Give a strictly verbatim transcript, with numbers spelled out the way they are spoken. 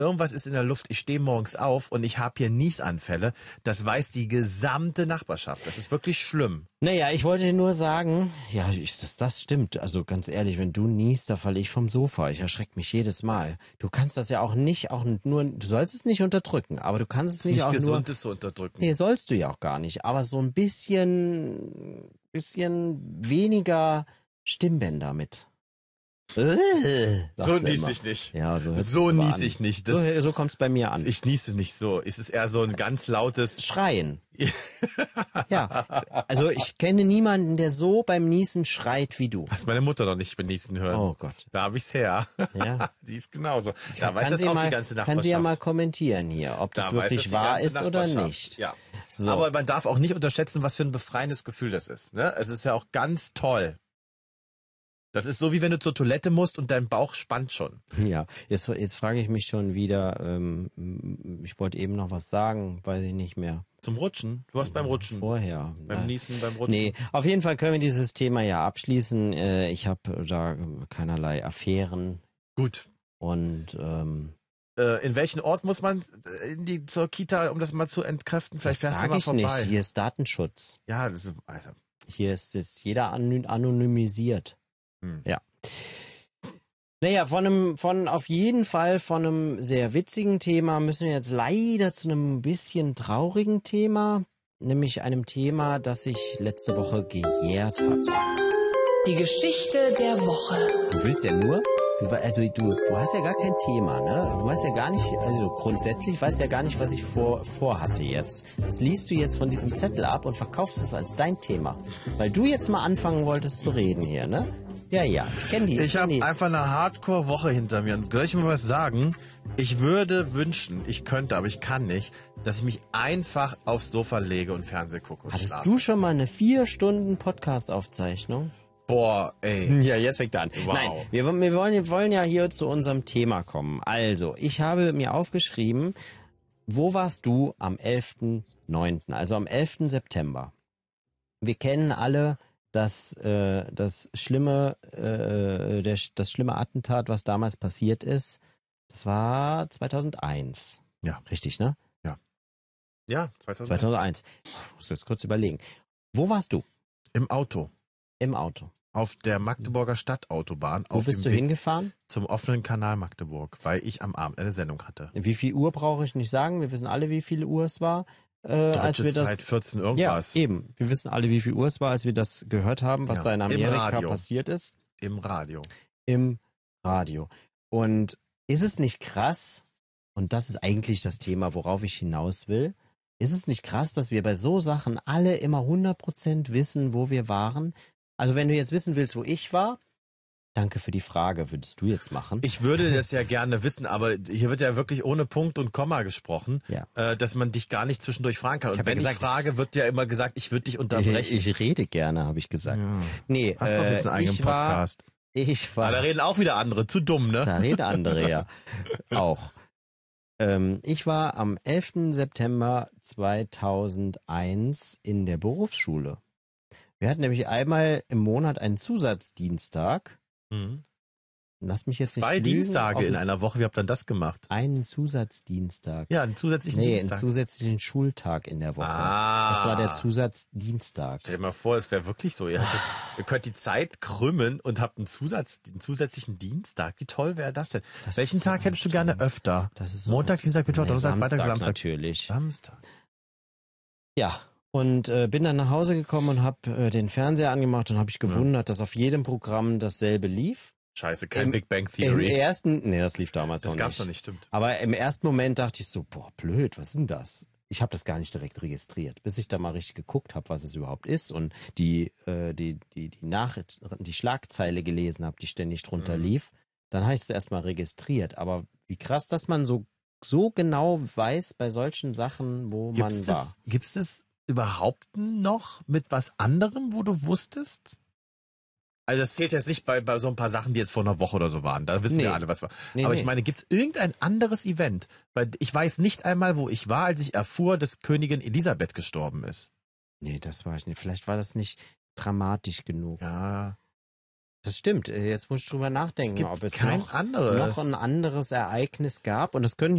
irgendwas ist in der Luft, ich stehe morgens auf und ich habe hier Niesanfälle. Das weiß die gesamte Nachbarschaft. Das ist wirklich schlimm. Naja, ich wollte dir nur sagen, ja, ich, das, das stimmt. Also ganz ehrlich, wenn du niest, da falle ich vom Sofa. Ich erschrecke mich jedes Mal. Du kannst das ja auch nicht, auch nur, du sollst es nicht unterdrücken, aber du kannst es ist nicht, nicht auch gesund, nur... es zu unterdrücken. Nee, sollst du ja auch gar nicht. Aber so ein bisschen, bisschen weniger Stimmbänder mit. Äh, So sagst du nies immer. ich nicht. Ja, so hört So sich's aber nies an. ich nicht. So, Das, so kommt's bei mir an. ich niese nicht so. Es ist eher so ein ganz lautes... Schreien. Ja, also ich kenne niemanden, der so beim Niesen schreit wie du. Hast meine Mutter noch nicht benießen hören. Oh Gott. Da habe ich's her. Ja. Die ist genauso. Da weiß Kann das sie auch mal, die ganze Nachbarschaft. kann sie ja mal kommentieren hier, ob das Da weiß wirklich das die wahr ganze ist oder Nachbarschaft. nicht. Ja. So. Aber man darf auch nicht unterschätzen, was für ein befreiendes Gefühl das ist. Ne? Es ist ja auch ganz toll. Das ist so, wie wenn du zur Toilette musst und dein Bauch spannt schon. Ja, jetzt, jetzt frage ich mich schon wieder, ähm, ich wollte eben noch was sagen, weiß ich nicht mehr. Zum Rutschen? Du warst beim Rutschen. Vorher. Beim Niesen, beim Rutschen. Nee, auf jeden Fall können wir dieses Thema ja abschließen. Äh, ich habe da keinerlei Affären. Gut. Und ähm, Äh, in welchen Ort muss man in die, zur Kita, um das mal zu entkräften? Vielleicht das fährst du sage mal ich vorbei. nicht. Hier ist Datenschutz. Ja, das ist, also. Hier ist jetzt jeder anony- anonymisiert. Hm. Ja. Naja, von einem, von auf jeden Fall von einem sehr witzigen Thema müssen wir jetzt leider zu einem bisschen traurigen Thema, nämlich einem Thema, das sich letzte Woche gejährt hat. Die Geschichte der Woche. Du willst ja nur, du, also du, du hast ja gar kein Thema, ne? Du weißt ja gar nicht, also grundsätzlich weißt ja gar nicht, was ich vor, vorhatte jetzt. Das liest du jetzt von diesem Zettel ab und verkaufst es als dein Thema. Weil du jetzt mal anfangen wolltest zu reden hier, ne? Ja, ja, ich kenne die. Ich kenn habe die. einfach eine Hardcore-Woche hinter mir. Und soll ich mal was sagen? Ich würde wünschen, ich könnte, aber ich kann nicht, dass ich mich einfach aufs Sofa lege und Fernsehen gucke und Hattest schlafe. du schon mal eine vier Stunden Podcast-Aufzeichnung? Boah, ey. Ja, jetzt fängt er an. Wow. Nein, wir, wir, wollen, wir wollen ja hier zu unserem Thema kommen. Also, ich habe mir aufgeschrieben, wo warst du am elften neunten, also am elften September? Wir kennen alle das, äh, das schlimme, äh, der, das schlimme Attentat, was damals passiert ist. Das war zweitausendeins. Ja. Richtig, ne? Ja, zweitausendeins. zweitausendeins. Ich muss jetzt kurz überlegen. Wo warst du? Im Auto. Im Auto. Auf der Magdeburger Stadtautobahn. Wo auf bist dem du Weg hingefahren? zum offenen Kanal Magdeburg, weil ich am Abend eine Sendung hatte. Wie viel Uhr brauche ich nicht sagen? Wir wissen alle, wie viel Uhr es war. Äh, als Deutsche wir das, Zeit vierzehn ja, irgendwas. eben. Wir wissen alle, wie viel Uhr es war, als wir das gehört haben, was Ja, da in im Amerika Radio. passiert ist. Im Radio. Im Radio. Und ist es nicht krass, und das ist eigentlich das Thema, worauf ich hinaus will, ist es nicht krass, dass wir bei so Sachen alle immer hundert Prozent wissen, wo wir waren? Also wenn du jetzt wissen willst, wo ich war, danke für die Frage, würdest du jetzt machen? Ich würde das ja gerne wissen, aber hier wird ja wirklich ohne Punkt und Komma gesprochen, Ja. äh, dass man dich gar nicht zwischendurch fragen kann. Ich Und hab ja wenn gesagt, ich frage, wird ja immer gesagt, ich würde dich unterbrechen. Ich, ich rede gerne, habe ich gesagt. Ja. Nee, Hast doch jetzt einen äh, eigenen ich war, Podcast. Ich war, Aber da reden auch wieder andere, zu dumm, ne? da reden andere ja auch. Ähm, ich war am elften September zweitausendeins in der Berufsschule. Wir hatten nämlich einmal im Monat einen Zusatzdienstag. Mhm. Lass mich jetzt nicht Zwei lügen, Dienstage ob in es einer Woche, wie habt ihr dann das gemacht? einen Zusatzdienstag. Ja, einen zusätzlichen Nee, Dienstag. einen zusätzlichen Schultag in der Woche. Ah. Das war der Zusatzdienstag. Stell dir mal vor, es wäre wirklich so. Ihr, hättet, ihr könnt die Zeit krümmen und habt einen, Zusatz, einen zusätzlichen Dienstag. Wie toll wäre das denn? Das Welchen ist so Tag hättest du gerne öfter? Das ist so Montag, was- Dienstag, Mittwoch, Nee, Donnerstag, Freitag, Samstag. natürlich. Samstag. Ja, und äh, bin dann nach Hause gekommen und habe äh, den Fernseher angemacht und habe ich gewundert, dass auf jedem Programm dasselbe lief. Scheiße, kein Im- Big Bang Im Theory. ersten, nee, das lief damals Das noch gab's nicht. doch nicht, stimmt. Aber im ersten Moment dachte ich so, boah, blöd, was ist denn das? Ich habe das gar nicht direkt registriert, bis ich da mal richtig geguckt habe, was es überhaupt ist und die äh, die die die Nachricht, die Schlagzeile gelesen habe, die ständig drunter Mhm. lief. Dann habe ich es erstmal registriert. Aber wie krass, dass man so so genau weiß bei solchen Sachen, wo Gibt's man war. das, gibt's das überhaupt noch mit was anderem, wo du wusstest? Also das zählt jetzt nicht bei, bei so ein paar Sachen, die jetzt vor einer Woche oder so waren. Da wissen Nee. wir alle, was war. Nee, Aber nee. ich meine, gibt's irgendein anderes Event? Weil ich weiß nicht einmal, wo ich war, als ich erfuhr, dass Königin Elisabeth gestorben ist. Nee, das war ich nicht. Vielleicht war das nicht dramatisch genug. Ja. Das stimmt. Jetzt muss ich drüber nachdenken, Es gibt ob es kein noch, anderes. noch ein anderes Ereignis gab. Und das können